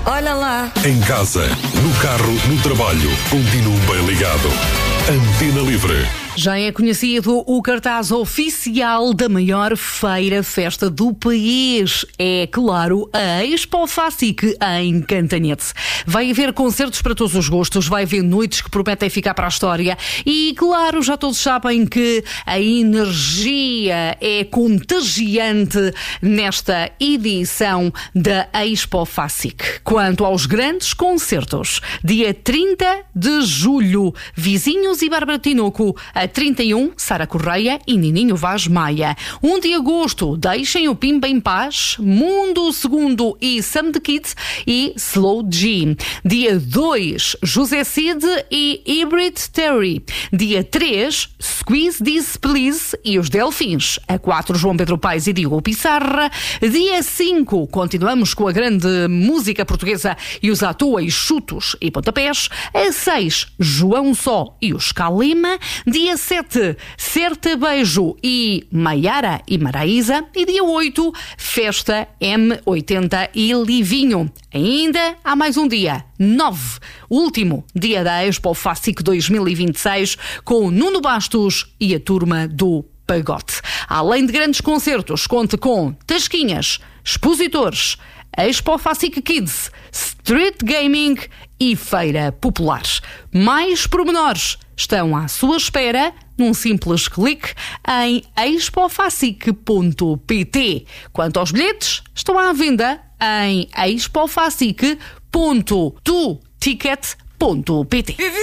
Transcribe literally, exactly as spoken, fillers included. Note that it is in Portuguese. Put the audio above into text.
Olha lá. Em casa, no carro, no trabalho, continuo bem ligado. Antena Livre. Já é conhecido o cartaz oficial da maior feira festa do país. É, claro, a Expo Facic em Cantanhete. Vai haver concertos para todos os gostos, vai haver noites que prometem ficar para a história e, claro, já todos sabem que a energia é contagiante nesta edição da Expo Facic. Quanto aos grandes concertos, dia trinta de julho, Vizinhos e Bárbara Tinoco. A trinta e um, Sara Correia e Nininho Vaz Maia. um de agosto, Deixem o Pimba em Paz, Mundo Segundo e Sam the Kid e Slow G. Dia dois, José Cid e Hybrid Theory. Dia três, Squeeze This Please e os Delfins. A quatro, João Pedro Paes e Diogo Pissarra. Dia cinco, continuamos com a grande música portuguesa e os atuais chutos e pontapés. A seis, João Só e os Calema. Dia sete, Certa Beijo e Maiara e Maraísa. E dia oito, Festa M oitenta e Livinho. Ainda há mais um dia, nove, último dia da Expo Facic dois mil e vinte e seis, com Nuno Bastos e a turma do Pagote. Além de grandes concertos, conte com tasquinhas, expositores, Expo Facic Kids, Street Gaming e Feira Popular. Mais pormenores estão à sua espera num simples clique em expofacic ponto pt. Quanto aos bilhetes, estão à venda em expofacic ponto tu ticket ponto pt.